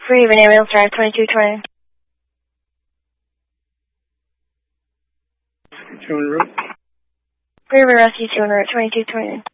Free Renee Rails Drive 2220. Two en route. Free Rescue 2 on route 2220.